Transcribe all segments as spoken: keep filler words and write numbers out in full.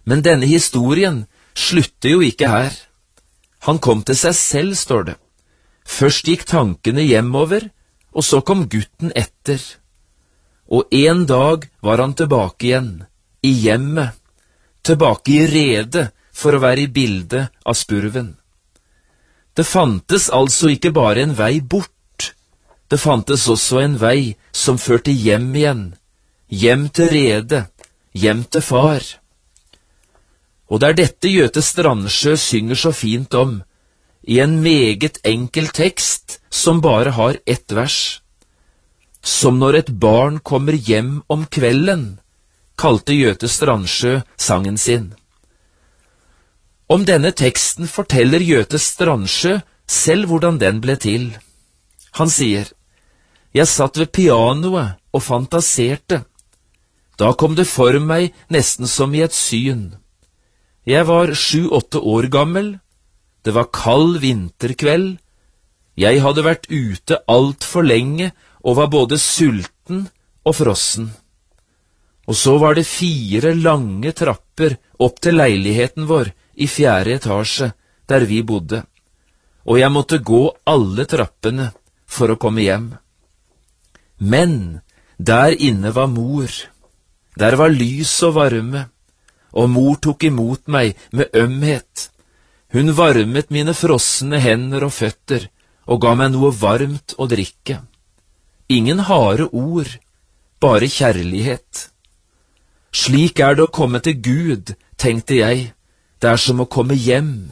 Men denne historien slutter jo ikke her. Han kom til seg selv, står det. Først gikk tankene hjemover, og så kom gutten etter. Og en dag var han tilbake igjen, i hjemmet, tilbake i redet for å være i bildet av spurven. Det fantes altså ikke bare en vei bort, det fantes også en vei som førte hjem igjen, hjem til redet, hjem til far. Og det er dette Göte Strandsjø synger så fint om, i en meget enkel tekst som bare har ett vers. Som når et barn kommer hjem om kvelden, kalte Göte Strandsjø sangen sin. Om denne teksten forteller Göte Strandsjø selv hvordan den ble til. Han sier, «Jeg satt ved pianoet og fantaserte. Da kom det for meg nesten som i et syn. Jeg var sju-åtte år gammel. Det var kald vinterkveld. Jeg hadde vært ute alt for lenge og var både sulten og frossen. Og så var det fire lange trapper opp til leiligheten vår i fjerde etasje, der vi bodde, og jeg måtte gå alle trappene for å komme hjem. Men der inne var mor. Der var lys og varme, og mor tok imot meg med ømhet. Hun varmet mine frosne hender og føtter, og ga meg noe varmt å drikke. Ingen harde ord, bare kjærlighet. Slik er det å komme til Gud, tenkte jeg, det er som å komme hjem.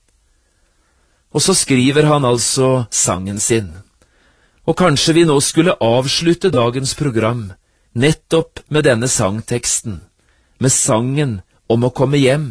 Og så skriver han altså sangen sin. Og kanskje vi nå skulle avslutte dagens program nettopp med denne sangteksten, med sangen om å komme hjem.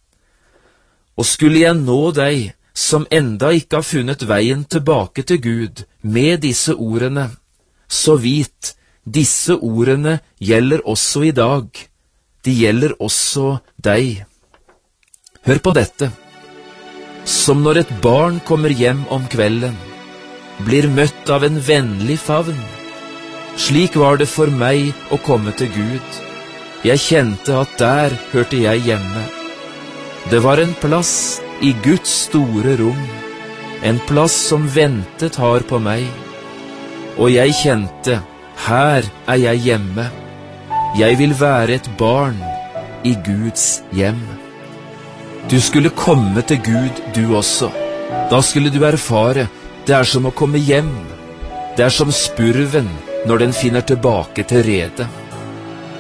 Og skulle jeg nå deg som enda ikke har funnet veien tilbake til Gud med disse ordene, så vit, disse ordene gjelder også i dag. De gjelder også deg. Hør på dette. Som når et barn kommer hjem om kvelden, blir møtt av en vennlig favn. Slik var det for meg å komme til Gud. Jeg kjente at der hørte jeg hjemme. Det var en plass i Guds store rom, en plass som ventet har på meg. Og jeg kjente, her er jeg hjemme. Jeg vil være et barn i Guds hjem. Du skulle komme til Gud, du også. Da skulle du erfare, det er som å komme hjem. Det er som spurven når den finner tilbake til redet.